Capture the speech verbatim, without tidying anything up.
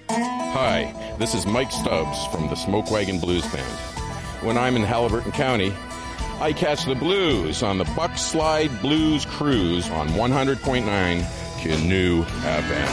Hi, this is Mike Stubbs from the Smoke Wagon Blues Band. When I'm in Halliburton County, I catch the blues on the Buck Slide Blues Cruise on one hundred point nine Canoe F M.